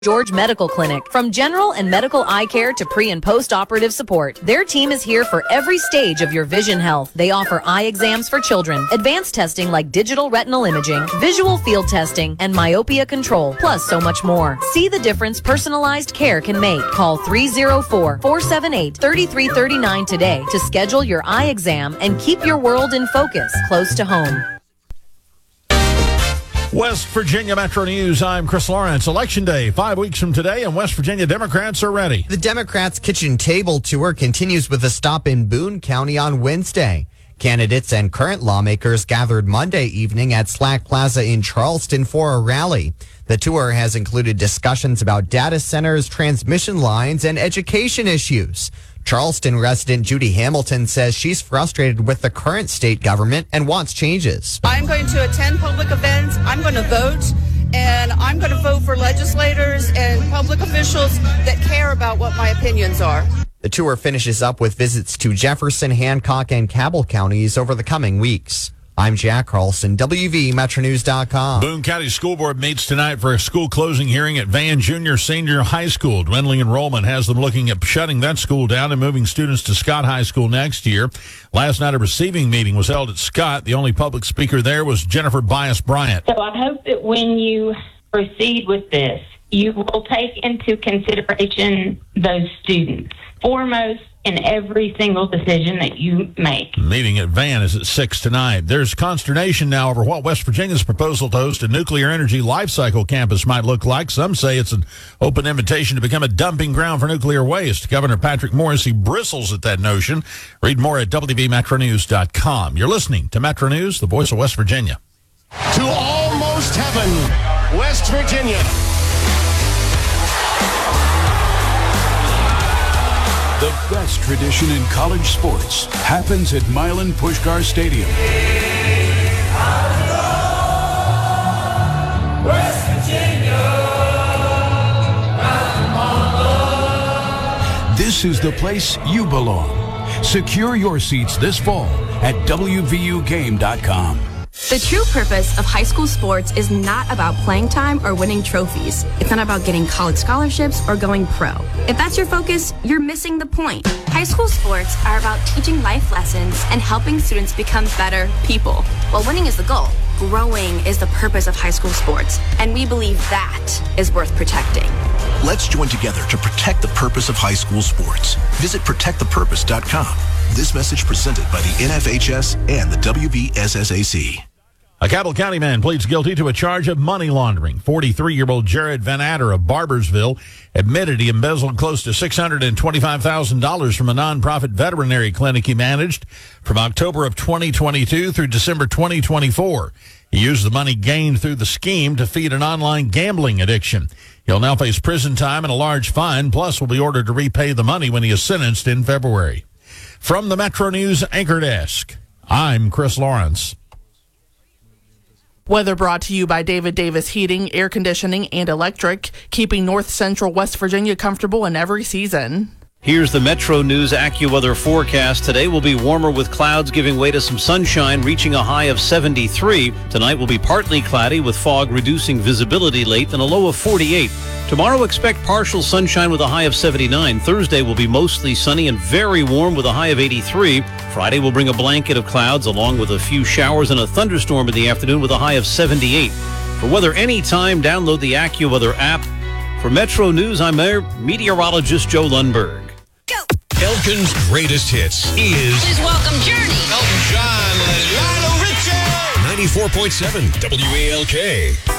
George Medical Clinic. From general and medical eye care to pre- and post-operative support, their team is here for every stage of your vision health. They offer eye exams for children, advanced testing like digital retinal imaging, visual field testing, and myopia control, plus so much more. See the difference personalized care can make. Call 304-478-3339 today to schedule your eye exam and keep your world in focus, close to home. West Virginia Metro News, I'm Chris Lawrence. Election Day, 5 weeks from today, and West Virginia Democrats are ready. The Democrats' Kitchen Table Tour continues with a stop in Boone County on Wednesday. Candidates and current lawmakers gathered Monday evening at Slack Plaza in Charleston for a rally. The tour has included discussions about data centers, transmission lines, and education issues. Charleston resident Judy Hamilton says she's frustrated with the current state government and wants changes. I'm going to attend public events, I'm going to vote, and I'm going to vote for legislators and public officials that care about what my opinions are. The tour finishes up with visits to Jefferson, Hancock, and Cabell counties over the coming weeks. I'm Jack Carlson, WVMetroNews.com. Boone County School Board meets tonight for a school closing hearing at Van Junior Senior High School. Dwindling enrollment has them looking at shutting that school down and moving students to Scott High School next year. Last night, a receiving meeting was held at Scott. The only public speaker there was Jennifer Bias Bryant. So I hope that when you proceed with this, you will take into consideration those students foremost in every single decision that you make. Meeting at Van is at 6 tonight. There's consternation now over what West Virginia's proposal to host a nuclear energy life cycle campus might look like. Some say it's an open invitation to become a dumping ground for nuclear waste. Governor Patrick Morrisey bristles at that notion. Read more at WVMetroNews.com. You're listening to Metro News, the voice of West Virginia. To almost heaven, West Virginia. The best tradition in college sports happens at Milan Puskar Stadium. West Virginia. This is the place you belong. Secure your seats this fall at WVUGame.com. The true purpose of high school sports is not about playing time or winning trophies. It's not about getting college scholarships or going pro. If that's your focus, you're missing the point. High school sports are about teaching life lessons and helping students become better people. While winning is the goal, growing is the purpose of high school sports, and we believe that is worth protecting. Let's join together to protect the purpose of high school sports. Visit protectthepurpose.com. This message presented by the NFHS and the WVSSAC. A Cabell County man pleads guilty to a charge of money laundering. 43-year-old Jared Van Adder of Barbersville admitted he embezzled close to $625,000 from a nonprofit veterinary clinic he managed from October of 2022 through December 2024. He used the money gained through the scheme to feed an online gambling addiction. He'll now face prison time and a large fine, plus will be ordered to repay the money when he is sentenced in February. From the Metro News Anchor Desk, I'm Chris Lawrence. Weather brought to you by David Davis Heating, Air Conditioning, and Electric, keeping North Central West Virginia comfortable in every season. Here's the Metro News AccuWeather forecast. Today will be warmer with clouds giving way to some sunshine, reaching a high of 73. Tonight will be partly cloudy with fog reducing visibility late and a low of 48. Tomorrow expect partial sunshine with a high of 79. Thursday will be mostly sunny and very warm with a high of 83. Friday will bring a blanket of clouds along with a few showers and a thunderstorm in the afternoon with a high of 78. For weather anytime, download the AccuWeather app. For Metro News, I'm meteorologist Joe Lundberg. Elkin's greatest hits is... Please welcome Journey. Elton John, Lionel Richie. 94.7 WALK.